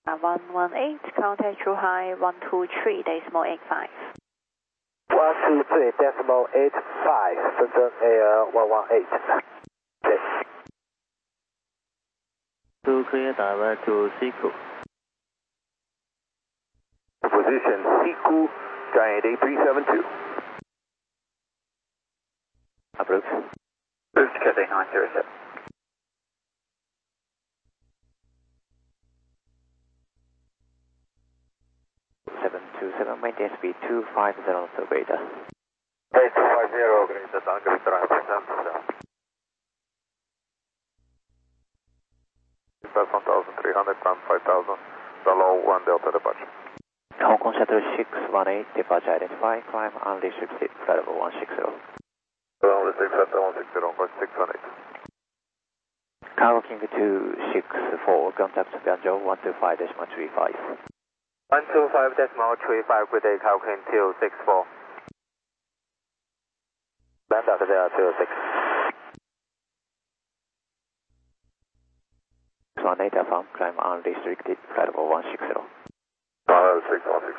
118, contact true high 123.85. 123.85, Shenzhen Air 118. Okay. 2 clear direct to Siku. Position Siku, Giant A372. Approach. Boost Cathay 907. 727, maintain speed 250 to Beta. 250, Greater Tango Drive, 727. 1,300, ground 5,000, below 1 Delta departure. Hong Kong Shuttle 618, departure identified, climb unrestricted, flight level 160. Unrestricted, 160, course 618. Cargo King 264, contact Bianzhou 125.35. 125.35, good day, Cargo King 264. Land out there, 206. 18 FM, climb unrestricted, flight level 160. 616.